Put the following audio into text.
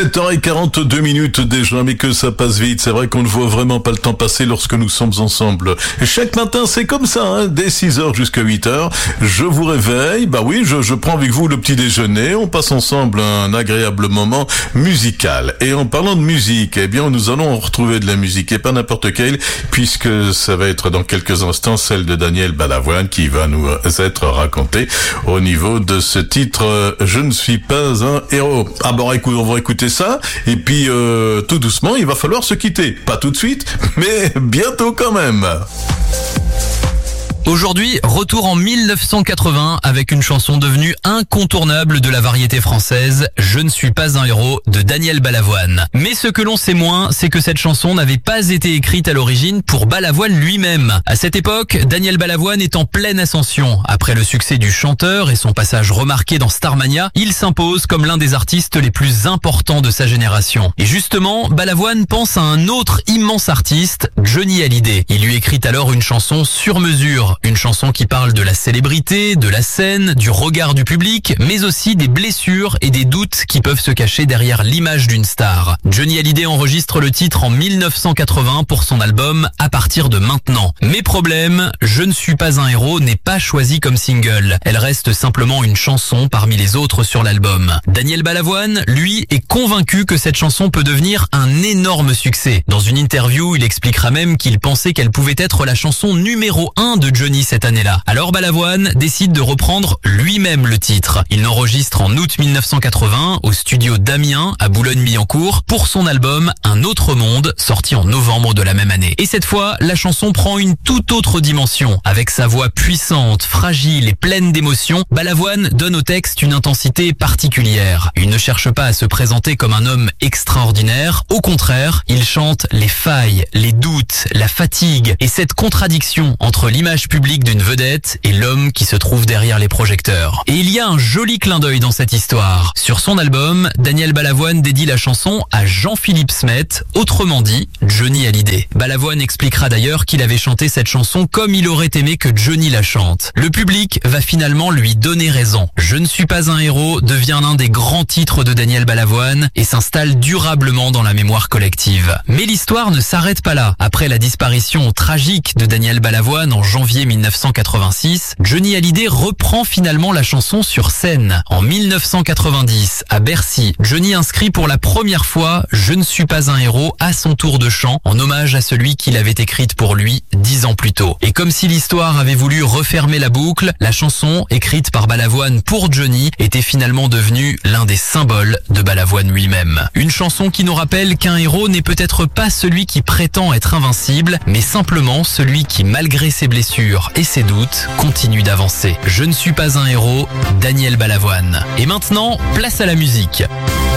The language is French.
7h42 déjà, mais que ça passe vite. C'est vrai qu'on ne voit vraiment pas le temps passer lorsque nous sommes ensemble. Et chaque matin, c'est comme ça, hein, dès 6h jusqu'à 8h. Je vous réveille, bah oui, je prends avec vous le petit déjeuner. On passe ensemble un agréable moment musical. Et en parlant de musique, eh bien, nous allons retrouver de la musique, et pas n'importe quelle, puisque ça va être dans quelques instants celle de Daniel Balavoine qui va nous être racontée au niveau de ce titre « Je ne suis pas un héros ». Ah bon, écoute, on va écouter ça, et puis tout doucement, il va falloir se quitter. Pas tout de suite, mais bientôt quand même. Aujourd'hui, retour en 1980 avec une chanson devenue incontournable de la variété française, Je ne suis pas un héros de Daniel Balavoine. Mais ce que l'on sait moins, c'est que cette chanson n'avait pas été écrite à l'origine pour Balavoine lui-même. À cette époque, Daniel Balavoine est en pleine ascension. Après le succès du chanteur et son passage remarqué dans Starmania, il s'impose comme l'un des artistes les plus importants de sa génération. Et justement, Balavoine pense à un autre immense artiste, Johnny Hallyday. Il lui écrit alors une chanson sur mesure. Une chanson qui parle de la célébrité, de la scène, du regard du public, mais aussi des blessures et des doutes qui peuvent se cacher derrière l'image d'une star. Johnny Hallyday enregistre le titre en 1980 pour son album À partir de maintenant. Mais problème, Je ne suis pas un héros n'est pas choisi comme single. Elle reste simplement une chanson parmi les autres sur l'album. Daniel Balavoine, lui, est convaincu que cette chanson peut devenir un énorme succès. Dans une interview, il expliquera même qu'il pensait qu'elle pouvait être la chanson numéro 1 de Johnny cette année-là. Alors Balavoine décide de reprendre lui-même le titre. Il l'enregistre en août 1980 au studio d'Amiens à Boulogne-Billancourt pour son album Un autre monde, sorti en novembre de la même année. Et cette fois, la chanson prend une toute autre dimension. Avec sa voix puissante, fragile et pleine d'émotions, Balavoine donne au texte une intensité particulière. Il ne cherche pas à se présenter comme un homme extraordinaire. Au contraire, il chante les failles, les doutes, la fatigue et cette contradiction entre l'image publique d'une vedette et l'homme qui se trouve derrière les projecteurs. Et il y a un joli clin d'œil dans cette histoire. Sur son album, Daniel Balavoine dédie la chanson à Jean-Philippe Smet, autrement dit Johnny Hallyday. Balavoine expliquera d'ailleurs qu'il avait chanté cette chanson comme il aurait aimé que Johnny la chante. Le public va finalement lui donner raison. Je ne suis pas un héros devient l'un des grands titres de Daniel Balavoine et s'installe durablement dans la mémoire collective. Mais l'histoire ne s'arrête pas là. Après la disparition tragique de Daniel Balavoine en janvier 1986, Johnny Hallyday reprend finalement la chanson sur scène. En 1990, à Bercy, Johnny inscrit pour la première fois Je ne suis pas un héros à son tour de chant, en hommage à celui qu'il avait écrite pour lui 10 ans plus tôt. Et comme si l'histoire avait voulu refermer la boucle, la chanson, écrite par Balavoine pour Johnny, était finalement devenue l'un des symboles de Balavoine lui-même. Une chanson qui nous rappelle qu'un héros n'est peut-être pas celui qui prétend être invincible, mais simplement celui qui, malgré ses blessures et ses doutes, continue d'avancer. Je ne suis pas un héros, Daniel Balavoine. Et maintenant, place à la musique.